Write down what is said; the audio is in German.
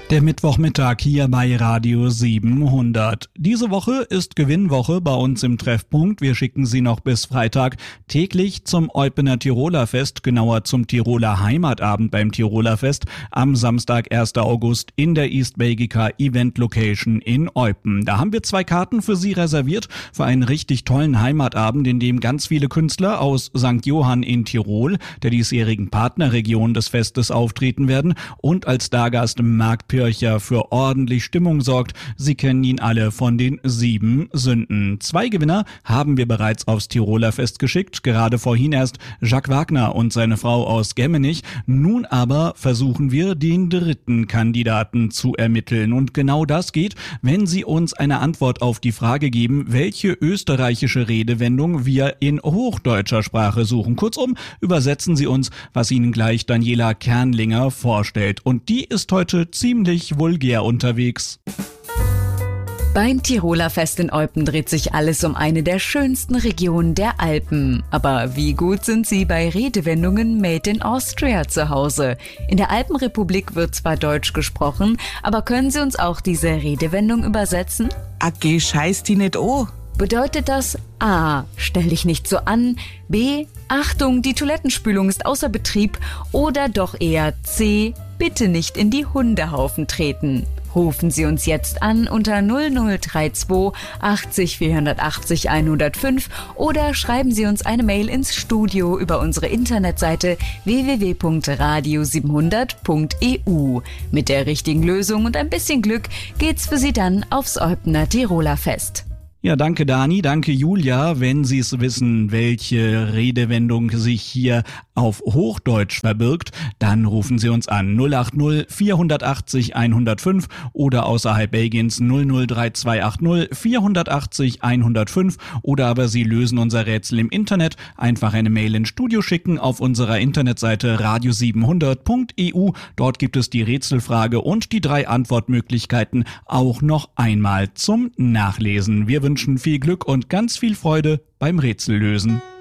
Der Mittwochmittag hier bei Radio 700. Diese Woche ist Gewinnwoche bei uns im Treffpunkt. Wir schicken Sie noch bis Freitag täglich zum Eupener Tiroler Fest, genauer zum Tiroler Heimatabend beim Tiroler Fest am Samstag, 1. August in der East Belgica Event Location in Eupen. Da haben wir 2 Karten für Sie reserviert für einen richtig tollen Heimatabend, in dem ganz viele Künstler aus St. Johann in Tirol, der diesjährigen Partnerregion des Festes, auftreten werden und als Stargast Marc Pircher für ordentlich Stimmung sorgt. Sie kennen ihn alle von den 7 Sünden. 2 Gewinner haben wir bereits aufs Tiroler Fest geschickt. Gerade vorhin erst Jacques Wagner und seine Frau aus Gemmenich. Nun aber versuchen wir, den 3. Kandidaten zu ermitteln. Und genau das geht, wenn Sie uns eine Antwort auf die Frage geben, welche österreichische Redewendung wir in hochdeutscher Sprache suchen. Kurzum, übersetzen Sie uns, was Ihnen gleich Daniela Kernlinger vorstellt. Und die ist heute ziemlich vulgär unterwegs. Beim Tiroler Fest in Eupen dreht sich alles um eine der schönsten Regionen der Alpen. Aber wie gut sind Sie bei Redewendungen Made in Austria zu Hause? In der Alpenrepublik wird zwar Deutsch gesprochen, aber können Sie uns auch diese Redewendung übersetzen? Geh scheiß die nicht an. Bedeutet das A. Stell dich nicht so an, B. Achtung, die Toilettenspülung ist außer Betrieb oder doch eher C. Bitte nicht in die Hundehaufen treten. Rufen Sie uns jetzt an unter 0032 80 480 105 oder schreiben Sie uns eine Mail ins Studio über unsere Internetseite www.radio700.eu. Mit der richtigen Lösung und ein bisschen Glück geht's für Sie dann aufs Eupener Tiroler Fest. Ja, danke Dani, danke Julia. Wenn Sie es wissen, welche Redewendung sich hier auf Hochdeutsch verbirgt, dann rufen Sie uns an 080 480 105 oder außerhalb Belgiens 003280 480 105 oder aber Sie lösen unser Rätsel im Internet. Einfach eine Mail ins Studio schicken auf unserer Internetseite radio700.eu. Dort gibt es die Rätselfrage und die 3 Antwortmöglichkeiten auch noch einmal zum Nachlesen. Wir wünschen viel Glück und ganz viel Freude beim Rätsellösen.